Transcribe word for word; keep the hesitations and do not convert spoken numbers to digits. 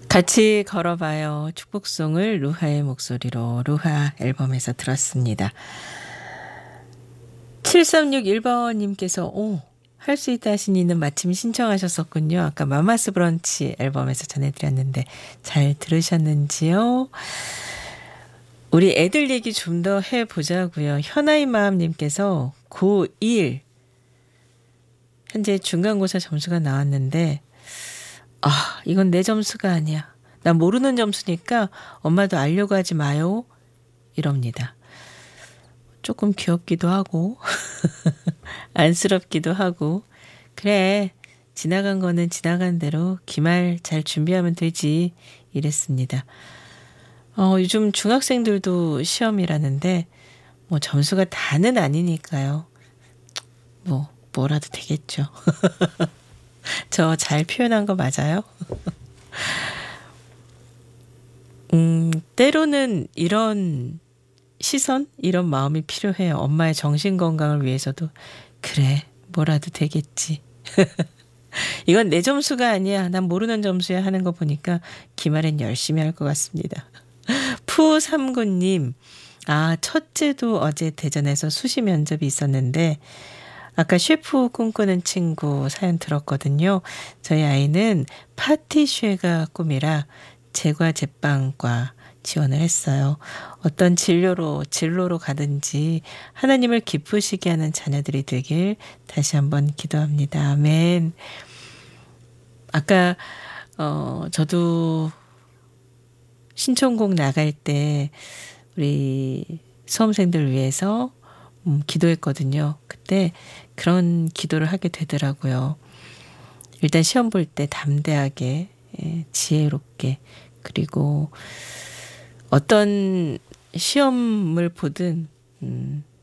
같이 걸어봐요. 축복송을 루하의 목소리로 루하 앨범에서 들었습니다. 칠삼육일 번님께서 오, 할 수 있다 하시니는 마침 신청하셨었군요. 아까 마마스 브런치 앨범에서 전해드렸는데 잘 들으셨는지요? 우리 애들 얘기 좀 더 해보자고요. 현아의 마음님께서 고일 현재 중간고사 점수가 나왔는데 아, 이건 내 점수가 아니야. 나 모르는 점수니까 엄마도 알려고 하지 마요. 이럽니다. 조금 귀엽기도 하고 안쓰럽기도 하고 그래 지나간 거는 지나간 대로 기말 잘 준비하면 되지 이랬습니다. 어, 요즘 중학생들도 시험이라는데 뭐 점수가 다는 아니니까요. 뭐 뭐라도 되겠죠. 저 잘 표현한 거 맞아요? 음, 때로는 이런 시선, 이런 마음이 필요해요. 엄마의 정신 건강을 위해서도 그래, 뭐라도 되겠지. 이건 내 점수가 아니야. 난 모르는 점수야 하는 거 보니까 기말엔 열심히 할 것 같습니다. 푸삼구님, 아, 첫째도 어제 대전에서 수시 면접이 있었는데 아까 셰프 꿈꾸는 친구 사연 들었거든요. 저희 아이는 파티쉐가 꿈이라 제과 제빵과 지원을 했어요. 어떤 진로로 진로로 가든지 하나님을 기쁘시게 하는 자녀들이 되길 다시 한번 기도합니다. 아멘. 아까 어 저도 신청곡 나갈 때 우리 수험생들 위해서 음, 기도했거든요. 그때 그런 기도를 하게 되더라고요. 일단 시험 볼 때 담대하게 예, 지혜롭게 그리고 어떤 시험을 보든 음,